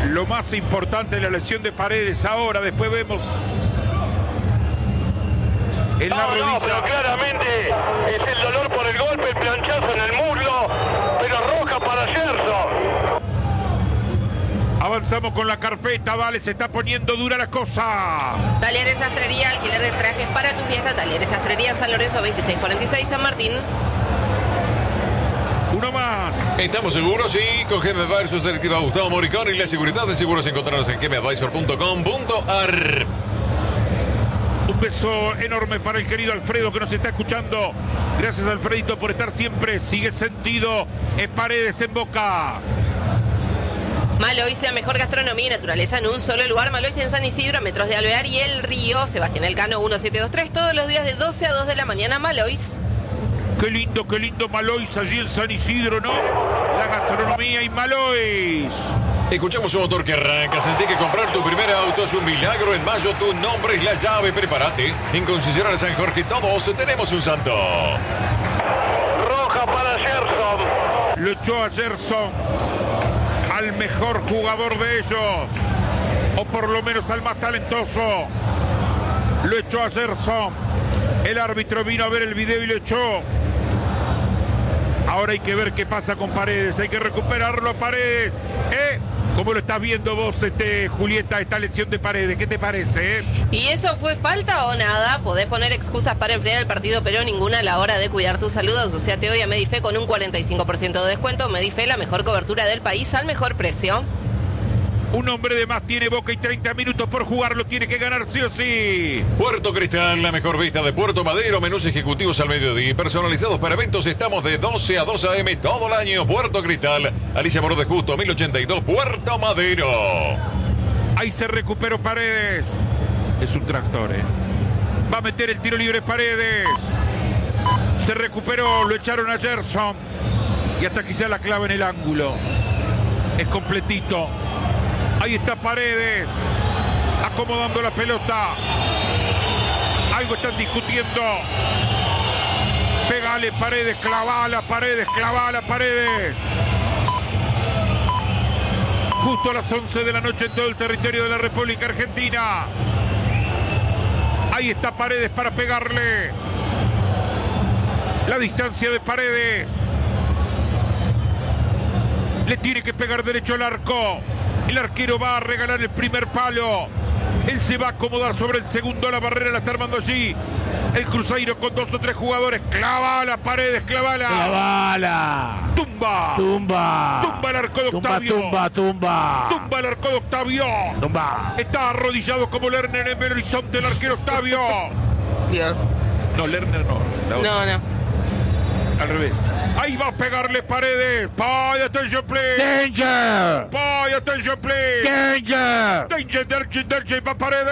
Lo más importante es la lesión de Paredes ahora, después vemos en la rodilla. No, pero claramente es el dolor por el golpe, el planchazo en el muslo, pero roja para Gerson. Avanzamos con la carpeta, vale, se está poniendo dura la cosa. Talleres Sastrería, alquiler de trajes para tu fiesta. Talleres Sastrería, San Lorenzo 2646, San Martín. Uno más. Estamos seguros, sí, con GM Advisors, directiva Gustavo Moricón y la seguridad de seguros encontrarnos en gmadvisor.com.ar. Un beso enorme para el querido Alfredo que nos está escuchando. Gracias, Alfredito, por estar siempre. Sigue sentido en Paredes, en Boca. Malois, la mejor gastronomía y naturaleza en un solo lugar. Malois en San Isidro, a metros de Alvear y El Río. Sebastián Elcano 1723, todos los días de 12 a 2 de la mañana. Malois. Qué lindo Malois allí en San Isidro, ¿no? La gastronomía y Malois. Escuchamos un motor que arranca. Sentí que comprar tu primer auto es un milagro. En mayo tu nombre es la llave. Prepárate. En Concesionaria San Jorge todos tenemos un santo. Roja para Gerson. Lo echó a Gerson, al mejor jugador de ellos, o por lo menos al más talentoso. Lo echó a Gerson. El árbitro vino a ver el video y lo echó. Ahora hay que ver qué pasa con Paredes. Hay que recuperarlo a Paredes. ¿Cómo lo estás viendo vos, Julieta, esta lesión de Paredes? ¿Qué te parece? ¿Y eso fue falta o nada? Podés poner excusas para enfriar el partido, pero ninguna a la hora de cuidar tu salud. Asociate hoy a Medife con un 45% de descuento. Medife, la mejor cobertura del país al mejor precio. Un hombre de más tiene Boca y 30 minutos por jugar, lo tiene que ganar sí o sí. Puerto Cristal, la mejor vista de Puerto Madero, menús ejecutivos al mediodía, personalizados para eventos. Estamos de 12 a 2 a.m. todo el año. Puerto Cristal, Alicia Moró de Justo, 1082, Puerto Madero. Ahí se recuperó Paredes. Es un tractor, Va a meter el tiro libre Paredes. Se recuperó, lo echaron a Gerson. Y hasta quizá la clava en el ángulo. Es completito. Ahí está Paredes, acomodando la pelota. Algo están discutiendo. Pégale Paredes, clavala Paredes, clavala Paredes. Justo a las 11 de la noche en todo el territorio de la República Argentina. Ahí está Paredes para pegarle. La distancia de Paredes. Le tiene que pegar derecho al arco. El arquero va a regalar el primer palo. Él se va a acomodar sobre el segundo. La barrera la está armando allí el Cruzeiro con 2 o 3 jugadores. Clavala Paredes, clavala. Clavala. Tumba. Tumba. Tumba el arco de Octavio. Tumba el arco de Octavio. Tumba. Está arrodillado como Lerner en el horizonte el arquero Octavio. Dios. No, Lerner no. No. Al revés. Ahí va a pegarle Paredes. Pay attention please. Danger. Pay attention please. Danger. Danger, va Paredes.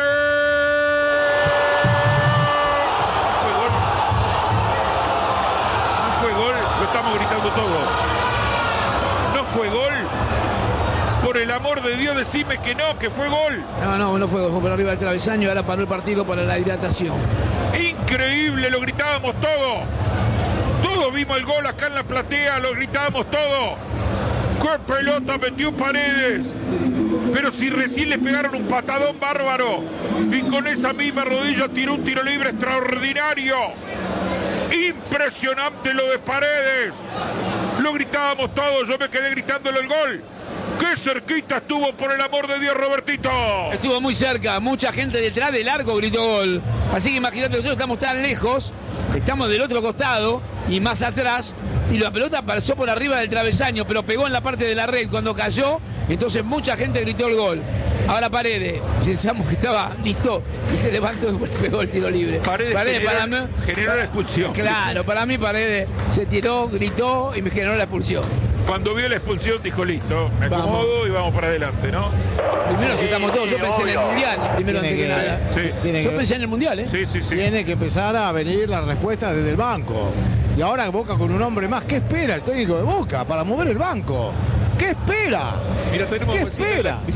No fue gol. Lo estamos gritando todo. No fue gol. Por el amor de Dios, decime que no, que fue gol. No fue gol. Fue por arriba del travesaño y ahora paró el partido para la hidratación. Increíble, lo gritábamos todo. Todos vimos el gol acá en la platea, lo gritábamos todo. ¡Qué pelota metió Paredes! Pero si recién le pegaron un patadón bárbaro y con esa misma rodilla tiró un tiro libre extraordinario. Impresionante lo de Paredes. Lo gritábamos todos, yo me quedé gritándole el gol. ¡Qué cerquita estuvo, por el amor de Dios, Robertito! Estuvo muy cerca, mucha gente detrás del arco gritó gol. Así que imagínate, nosotros estamos tan lejos, estamos del otro costado y más atrás, y la pelota pasó por arriba del travesaño, pero pegó en la parte de la red cuando cayó, entonces mucha gente gritó el gol. Ahora Paredes, pensamos que estaba listo y se levantó y pegó el tiro libre. Paredes generó la expulsión. Claro, para mí Paredes se tiró, gritó y me generó la expulsión. Cuando vio la expulsión dijo, listo, me acomodo y vamos para adelante, ¿no? Primero estamos todos, yo pensé en el Mundial, primero antes que nada. Sí. Yo pensé en el Mundial, Sí. Tiene que empezar a venir la respuesta desde el banco. Y ahora Boca con un hombre más. ¿Qué espera el técnico de Boca para mover el banco? ¿Qué espera? Mira, tenemos ¿Qué espera?